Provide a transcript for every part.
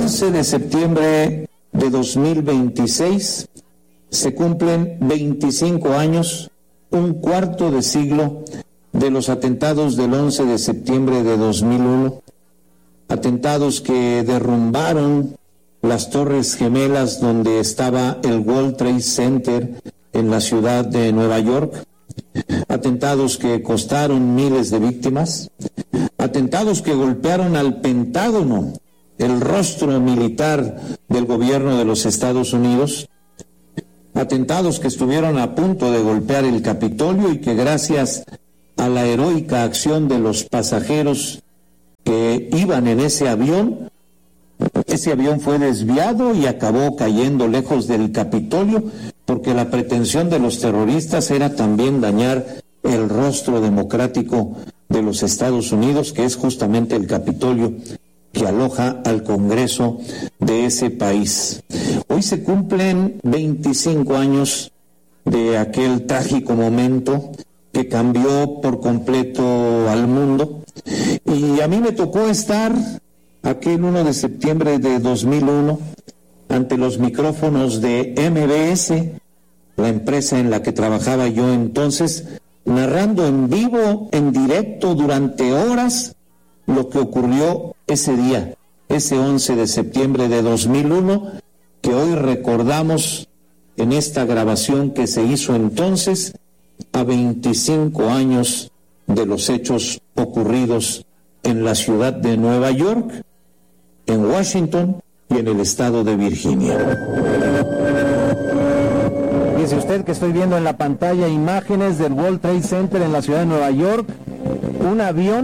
11 de septiembre de 2026 se cumplen 25 años, un cuarto de siglo de los atentados del 11 de septiembre de 2001, atentados que derrumbaron las Torres Gemelas donde estaba el World Trade Center en la ciudad de Nueva York, atentados que costaron miles de víctimas, atentados que golpearon al Pentágono, el rostro militar del gobierno de los Estados Unidos, atentados que estuvieron a punto de golpear el Capitolio y que gracias a la heroica acción de los pasajeros que iban en ese avión fue desviado y acabó cayendo lejos del Capitolio, porque la pretensión de los terroristas era también dañar el rostro democrático de los Estados Unidos, que es justamente el Capitolio que aloja al Congreso de ese país. Hoy se cumplen 25 años de aquel trágico momento que cambió por completo al mundo, y a mí me tocó estar aquel 1 de septiembre de 2001 ante los micrófonos de MBS, la empresa en la que trabajaba yo entonces, narrando en vivo, en directo, durante horas, lo que ocurrió ese día, ese 11 de septiembre de 2001, que hoy recordamos en esta grabación que se hizo entonces, a 25 años de los hechos ocurridos en la ciudad de Nueva York, en Washington y en el estado de Virginia. Dice usted que estoy viendo en la pantalla imágenes del World Trade Center en la ciudad de Nueva York. Un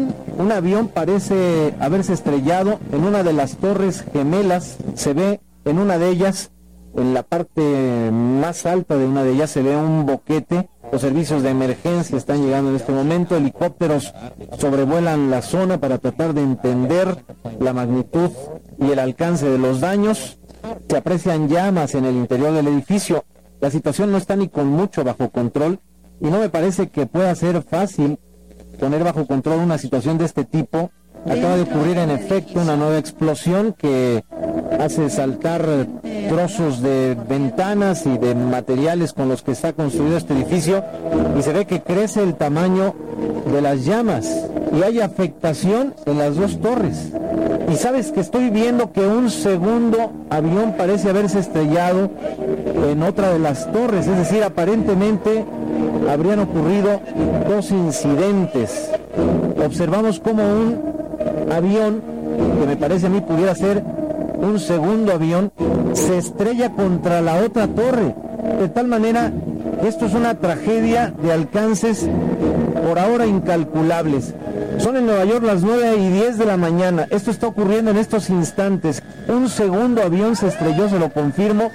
avión parece haberse estrellado en una de las Torres Gemelas. Se ve en una de ellas, en la parte más alta de una de ellas, se ve un boquete. Los servicios de emergencia están llegando en este momento. Helicópteros sobrevuelan la zona para tratar de entender la magnitud y el alcance de los daños. Se aprecian llamas en el interior del edificio. La situación no está ni con mucho bajo control y no me parece que pueda ser fácil poner bajo control una situación de este tipo. Acaba de ocurrir en efecto una nueva explosión que hace saltar trozos de ventanas y de materiales con los que está construido este edificio, y se ve que crece el tamaño de las llamas y hay afectación en las dos torres. Y sabes que estoy viendo que un segundo avión parece haberse estrellado en otra de las torres, es decir, aparentemente habrían ocurrido dos incidentes. Observamos como un avión, que me parece a mí pudiera ser un segundo avión, se estrella contra la otra torre, de tal manera que esto es una tragedia de alcances por ahora incalculables. Son en Nueva York las 9:10 de la mañana, esto está ocurriendo en estos instantes. Un segundo avión se estrelló, se lo confirmo,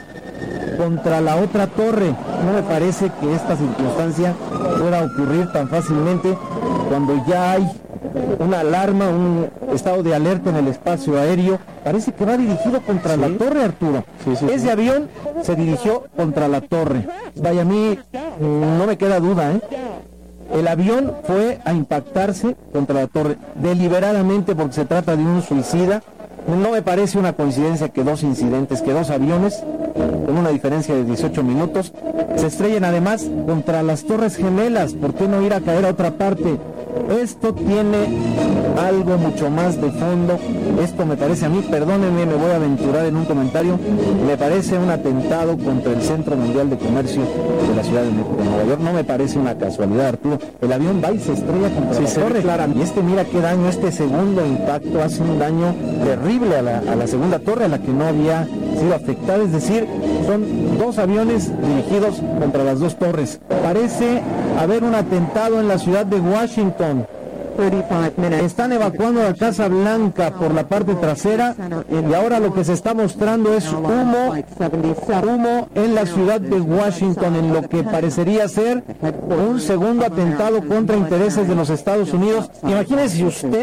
contra la otra torre. No me parece que esta circunstancia pueda ocurrir tan fácilmente cuando ya hay una alarma, un estado de alerta en el espacio aéreo. Parece que va dirigido contra la torre, Arturo. Ese avión se dirigió contra la torre. Vaya, a mí no me queda duda, El avión fue a impactarse contra la torre deliberadamente porque se trata de un suicida. No me parece una coincidencia que dos incidentes, que dos aviones, con una diferencia de 18 minutos, se estrellen además contra las Torres Gemelas. ¿Por qué no ir a caer a otra parte? Esto tiene algo mucho más de fondo. Esto me parece a mí, perdónenme, me voy a aventurar en un comentario, me parece un atentado contra el Centro Mundial de Comercio de la ciudad de Nueva York. No me parece una casualidad, Arturo. El avión va y se estrella contra la torre. Y mira qué daño, este segundo impacto hace un daño terrible a la segunda torre, a la que no había sido afectada. Es decir, son dos aviones dirigidos contra las dos torres. Parece haber un atentado en la ciudad de Washington. Están evacuando la Casa Blanca por la parte trasera y ahora lo que se está mostrando es humo en la ciudad de Washington, en lo que parecería ser un segundo atentado contra intereses de los Estados Unidos. Imagínese usted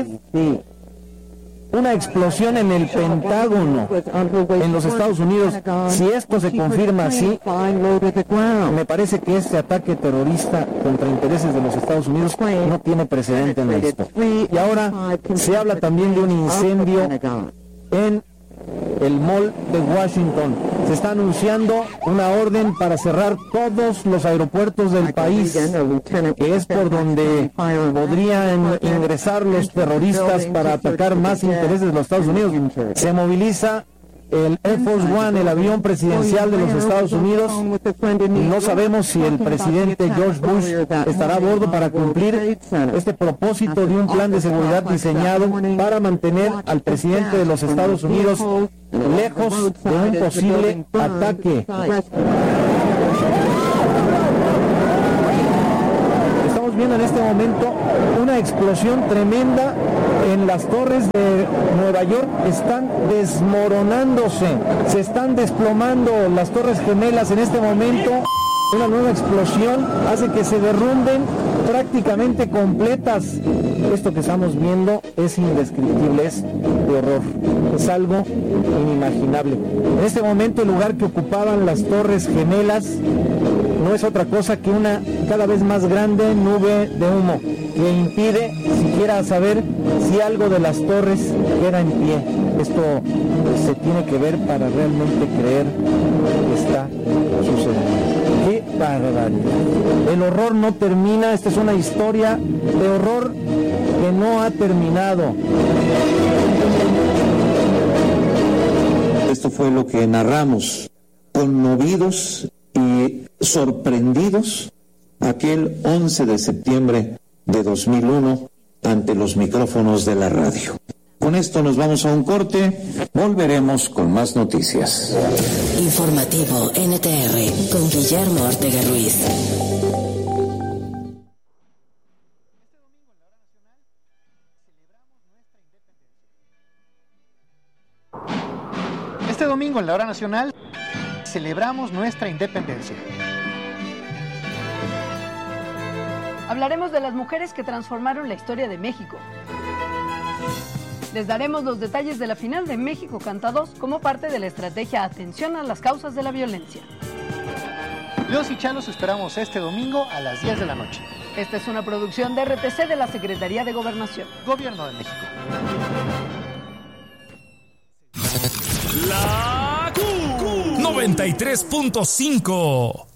una explosión en el Pentágono en los Estados Unidos. Si esto se confirma así, me parece que este ataque terrorista contra intereses de los Estados Unidos no tiene precedente en esto. Y ahora se habla también de un incendio en el Mall de Washington. Se está anunciando una orden para cerrar todos los aeropuertos del país, que es por donde podrían ingresar los terroristas para atacar más intereses de los Estados Unidos. Se moviliza el Air Force One, el avión presidencial de los Estados Unidos. No sabemos si el presidente George Bush estará a bordo para cumplir este propósito de un plan de seguridad diseñado para mantener al presidente de los Estados Unidos lejos de un posible ataque. Estamos viendo en este momento una explosión tremenda en las torres de Nueva York. Están desmoronándose, se están desplomando las torres gemelas en este momento. Una nueva explosión hace que se derrumben prácticamente completas. Esto que estamos viendo es indescriptible, es de horror, es algo inimaginable. En este momento el lugar que ocupaban las torres gemelas no es otra cosa que una cada vez más grande nube de humo que impide siquiera saber si algo de las torres queda en pie. Esto se tiene que ver para realmente creer que está sucediendo. ¡Qué barbaridad! El horror no termina. Esta es una historia de horror que no ha terminado. Esto fue lo que narramos, conmovidos y sorprendidos, aquel 11 de septiembre de 2001 ante los micrófonos de la radio. Con esto nos vamos a un corte, volveremos con más noticias. Informativo NTR con Guillermo Ortega Ruiz. Este domingo en la hora nacional celebramos nuestra independencia. Hablaremos de las mujeres que transformaron la historia de México. Les daremos los detalles de la final de México Canta 2 como parte de la estrategia Atención a las causas de la violencia. Los y Chalos esperamos este domingo a las 10 de la noche. Esta es una producción de RTC de la Secretaría de Gobernación. Gobierno de México. La Q 93.5